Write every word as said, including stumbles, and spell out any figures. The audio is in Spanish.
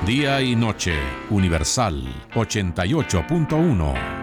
Día y noche, Universal ochenta y ocho punto uno.